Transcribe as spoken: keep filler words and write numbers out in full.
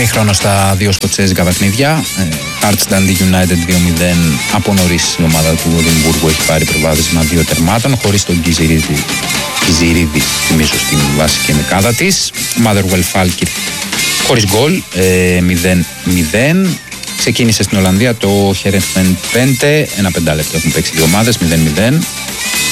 Ημίχρονο στα δύο σκοτσέζικα παιχνίδια. Hearts Dundee United δύο μηδέν. Από νωρίς η ομάδα του Εδιμβούργου έχει πάρει προβάδισμα δύο τερμάτων, χωρίς τον Γκιζιρίδη, Γκιζιρίδη θυμίζω στην βασική ενδεκάδα της. Motherwell Falkirk χωρίς γκολ, μηδέν μηδέν. Ξεκίνησε στην Ολλανδία το Heerenveen πέντε, ένα πεντάλεπτο έχουν παίξει δύο ομάδες, μηδέν μηδέν.